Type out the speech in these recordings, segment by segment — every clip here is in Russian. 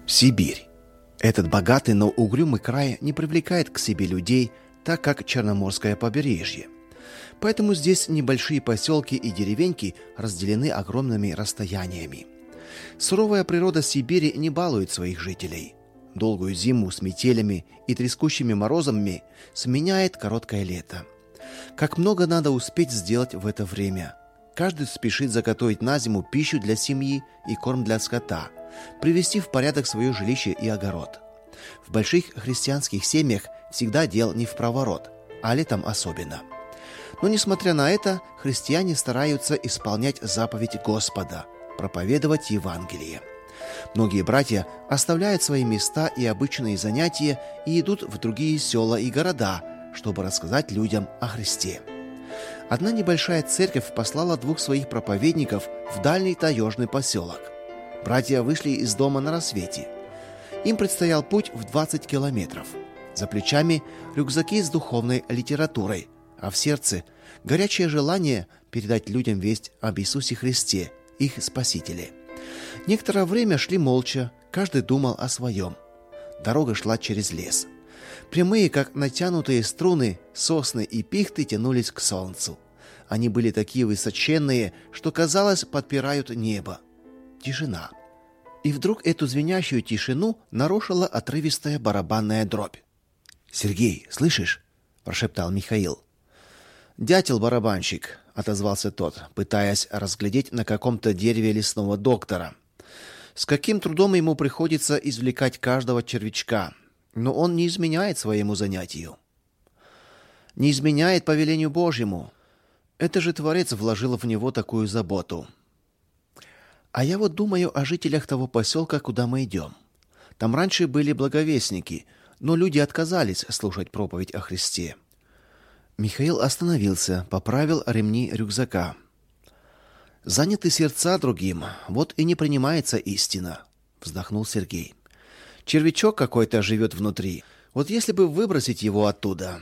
Сибирь. Этот богатый, но угрюмый край не привлекает к себе людей, так как Черноморское побережье. Поэтому здесь небольшие поселки и деревеньки разделены огромными расстояниями. Суровая природа Сибири не балует своих жителей. Долгую зиму с метелями и трескучими морозами сменяет короткое лето. Как много надо успеть сделать в это время. Каждый спешит заготовить на зиму пищу для семьи и корм для скота, привести в порядок свое жилище и огород. В больших христианских семьях всегда дел не впроворот, а летом особенно. Но, несмотря на это, христиане стараются исполнять заповедь Господа – проповедовать Евангелие. Многие братья оставляют свои места и обычные занятия и идут в другие села и города, чтобы рассказать людям о Христе. Одна небольшая церковь послала 2 своих проповедников в дальний таежный поселок. Братья вышли из дома на рассвете. Им предстоял путь в 20 километров. За плечами рюкзаки с духовной литературой, а в сердце горячее желание передать людям весть об Иисусе Христе, их Спасителе. Некоторое время шли молча, каждый думал о своем. Дорога шла через лес. Прямые, как натянутые струны, сосны и пихты тянулись к солнцу. Они были такие высоченные, что, казалось, подпирают небо. Тишина. И вдруг эту звенящую тишину нарушила отрывистая барабанная дробь. «Сергей, слышишь?» – прошептал Михаил. «Дятел-барабанщик», – отозвался тот, пытаясь разглядеть на каком-то дереве лесного доктора. С каким трудом ему приходится извлекать каждого червячка, но он не изменяет своему занятию. Не изменяет повелению Божьему. Это же Творец вложил в него такую заботу. А я вот думаю о жителях того поселка, куда мы идем. Там раньше были благовестники, но люди отказались слушать проповедь о Христе. Михаил остановился, поправил ремни рюкзака. «Заняты сердца другим, вот и не принимается истина», — вздохнул Сергей. «Червячок какой-то живет внутри. Вот если бы выбросить его оттуда...»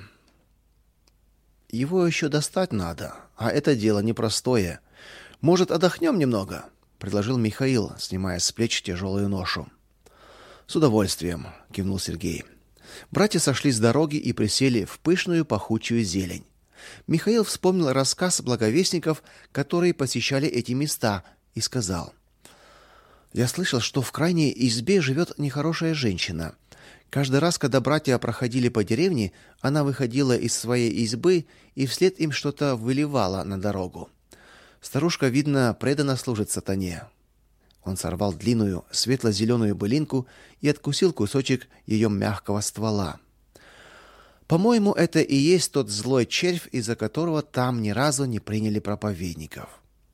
«Его еще достать надо, а это дело непростое. Может, отдохнем немного?» — предложил Михаил, снимая с плеч тяжелую ношу. «С удовольствием», — кивнул Сергей. Братья сошли с дороги и присели в пышную пахучую зелень. Михаил вспомнил рассказ благовестников, которые посещали эти места, и сказал: «Я слышал, что в крайней избе живет нехорошая женщина. Каждый раз, когда братья проходили по деревне, она выходила из своей избы и вслед им что-то выливала на дорогу. Старушка, видно, преданно служит сатане». Он сорвал длинную светло-зеленую былинку и откусил кусочек ее мягкого ствола. «По-моему, это и есть тот злой червь, из-за которого там ни разу не приняли проповедников».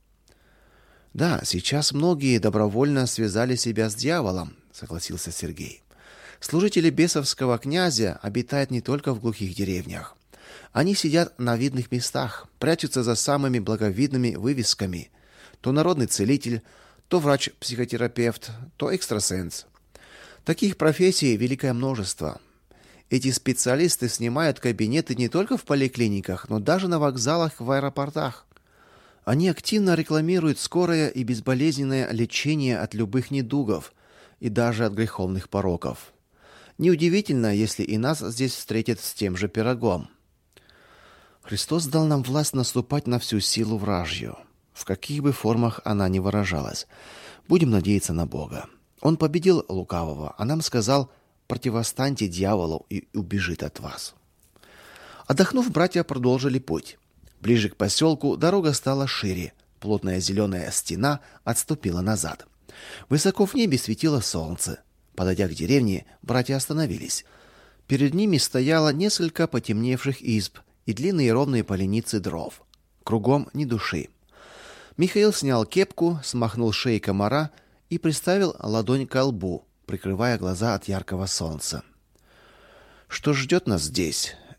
«Да, сейчас многие добровольно связали себя с дьяволом», — согласился Сергей. «Служители бесовского князя обитают не только в глухих деревнях. Они сидят на видных местах, прячутся за самыми благовидными вывесками. То народный целитель, то врач-психотерапевт, то экстрасенс. Таких профессий великое множество. Эти специалисты снимают кабинеты не только в поликлиниках, но даже на вокзалах, в аэропортах. Они активно рекламируют скорое и безболезненное лечение от любых недугов и даже от греховных пороков. Неудивительно, если и нас здесь встретят с тем же пирогом. Христос дал нам власть наступать на всю силу вражью, в каких бы формах она ни выражалась. Будем надеяться на Бога. Он победил лукавого, а нам сказал: «Противостаньте дьяволу, и убежит от вас». Отдохнув, братья продолжили путь. Ближе к поселку дорога стала шире, плотная зеленая стена отступила назад. Высоко в небе светило солнце. Подойдя к деревне, братья остановились. Перед ними стояло несколько потемневших изб и длинные ровные поленицы дров. Кругом ни души. Михаил снял кепку, смахнул с шеи комара и приставил ладонь к лбу, прикрывая глаза от яркого солнца. «Что ждет нас здесь?»